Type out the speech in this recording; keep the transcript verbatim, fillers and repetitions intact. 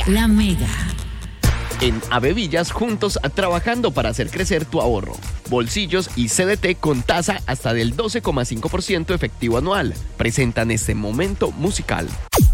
La Mega. En Avevillas, juntos trabajando para hacer crecer tu ahorro. Bolsillos y C D T con tasa hasta del doce coma cinco por ciento efectivo anual. Presentan este momento musical.